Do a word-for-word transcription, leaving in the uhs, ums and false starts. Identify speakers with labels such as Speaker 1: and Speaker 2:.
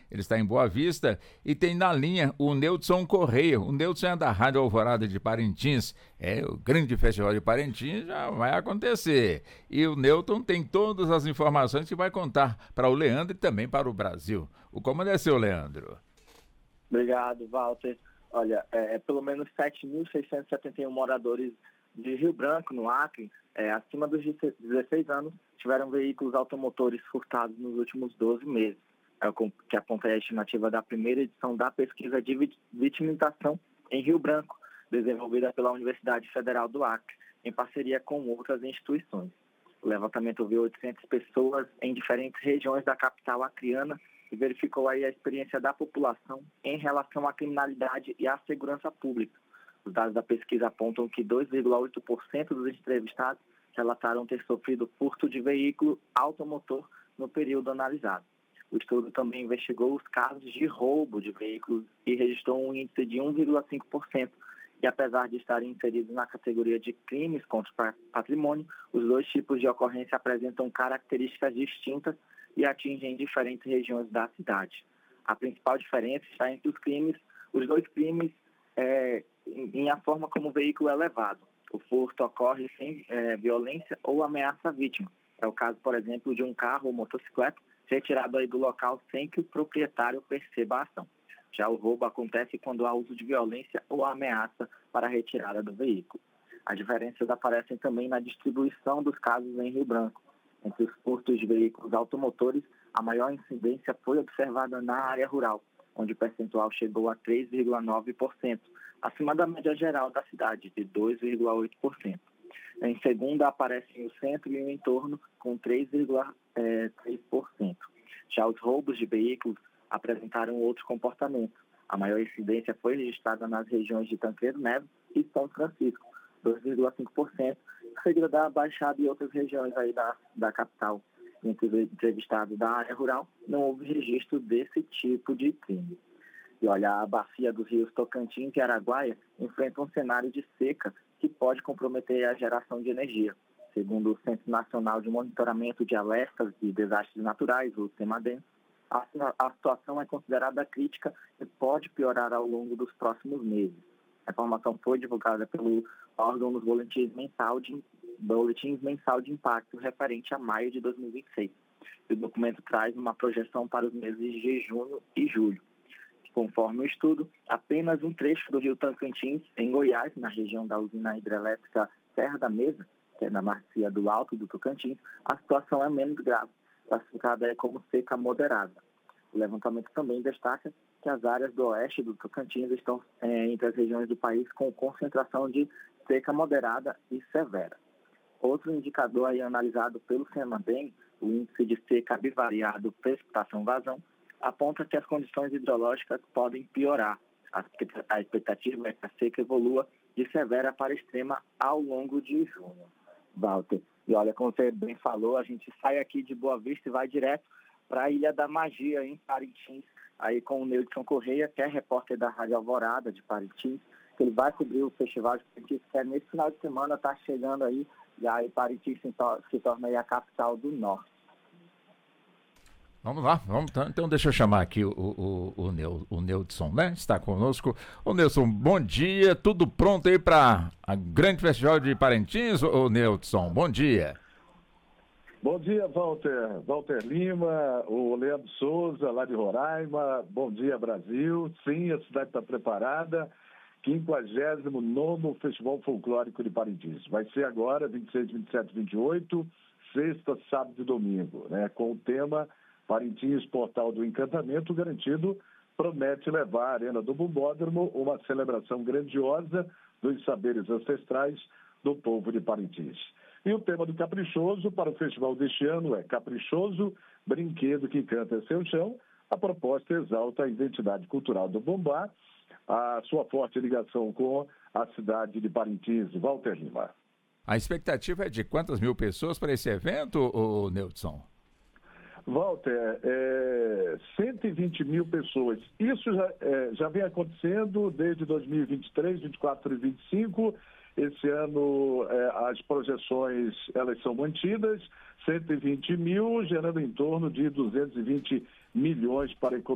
Speaker 1: ele está em Boa Vista e tem na linha o Neudson Correia. O Neudson é da Rádio Alvorada de Parintins. É, o grande festival de Parintins já vai acontecer. E o Neudson tem todas as informações que vai contar para o Leandro e também para o Brasil. O comando é seu, Leandro.
Speaker 2: Obrigado, Walter. Olha, é, pelo menos sete mil seiscentos e setenta e um moradores de Rio Branco, no Acre, é, acima dos dezesseis anos, tiveram veículos automotores furtados nos últimos doze meses. É o que aponta a estimativa da primeira edição da pesquisa de vitimização em Rio Branco, desenvolvida pela Universidade Federal do Acre, em parceria com outras instituições. O levantamento viu oitocentas pessoas em diferentes regiões da capital acreana e verificou aí a experiência da população em relação à criminalidade e à segurança pública. Os dados da pesquisa apontam que dois vírgula oito por cento dos entrevistados relataram ter sofrido furto de veículo automotor no período analisado. O estudo também investigou os casos de roubo de veículos e registrou um índice de um vírgula cinco por cento. E apesar de estarem inseridos na categoria de crimes contra o patrimônio, os dois tipos de ocorrência apresentam características distintas e atingem diferentes regiões da cidade. A principal diferença está entre os crimes, os dois crimes, é, em, em a forma como o veículo é levado. O furto ocorre sem é, violência ou ameaça à vítima. É o caso, por exemplo, de um carro ou motocicleta retirado aí do local sem que o proprietário perceba a ação. Já o roubo acontece quando há uso de violência ou ameaça para a retirada do veículo. As diferenças aparecem também na distribuição dos casos em Rio Branco. Entre os furtos de veículos automotores, a maior incidência foi observada na área rural, onde o percentual chegou a três vírgula nove por cento, acima da média geral da cidade, de dois vírgula oito por cento. Em segunda, aparecem o centro e o entorno, com três vírgula três por cento. Já os roubos de veículos apresentaram outro comportamento. A maior incidência foi registrada nas regiões de Tancredo Neves e São Francisco, dois vírgula cinco por cento, seguida da Baixada e outras regiões aí da, da capital. Entre os entrevistados da área rural, não houve registro desse tipo de crime. E olha, a bacia dos rios Tocantins e Araguaia enfrenta um cenário de seca que pode comprometer a geração de energia. Segundo o Centro Nacional de Monitoramento de Alertas de Desastres Naturais, o CEMADEM, a, a situação é considerada crítica e pode piorar ao longo dos próximos meses. A informação foi divulgada pelo órgão nos boletins mensal de, boletins mensal de impacto referente a maio de dois mil e vinte e seis. O documento traz uma projeção para os meses de junho e julho. Conforme o estudo, apenas um trecho do rio Tocantins, em Goiás, na região da usina hidrelétrica Serra da Mesa, que é na bacia do Alto do Tocantins, a situação é menos grave, classificada como seca moderada. O levantamento também destaca que as áreas do oeste do Tocantins estão é, entre as regiões do país com concentração de seca moderada e severa. Outro indicador aí analisado pelo CEMADEM, o índice de seca bivariado precipitação-vazão, aponta que as condições hidrológicas podem piorar. A expectativa é que a seca evolua de severa para extrema ao longo de junho. Walter, e olha, como você bem falou, a gente sai aqui de Boa Vista e vai direto para a Ilha da Magia, em Parintins, aí com o Neudson Correia, que é repórter da Rádio Alvorada de Parintins, que ele vai cobrir o Festival de Parintins, que é nesse final de semana, está chegando aí, e aí Parintins se, to- se torna aí a capital do Norte.
Speaker 1: Vamos lá, vamos, então deixa eu chamar aqui o, o, o, Neu, o Neudson, né? Está conosco. Ô Neudson, bom dia, tudo pronto aí para a grande festival de Parintins, ô Neudson, bom dia.
Speaker 3: Bom dia, Walter, Walter Lima, o Leandro Souza, lá de Roraima, bom dia, Brasil. Sim, a cidade está preparada, quinquagésimo nono Festival Folclórico de Parintins. Vai ser agora, vinte e seis, vinte e sete, vinte e oito, sexta, sábado e domingo, né? Com o tema Parintins, Portal do Encantamento garantido, promete levar à Arena do Bumbódromo uma celebração grandiosa dos saberes ancestrais do povo de Parintins. E o tema do Caprichoso para o festival deste ano é Caprichoso, brinquedo que canta seu chão. A proposta exalta a identidade cultural do Bumbá, a sua forte ligação com a cidade de Parintins. Walter Lima.
Speaker 1: A expectativa é de quantas mil pessoas para esse evento, ô Neudson?
Speaker 3: Walter, é, cento e vinte mil pessoas. Isso já, é, já vem acontecendo desde dois mil e vinte e três, vinte e quatro e vinte e cinco. Esse ano é, as projeções elas são mantidas, cento e vinte mil, gerando em torno de duzentos e vinte milhões para a economia.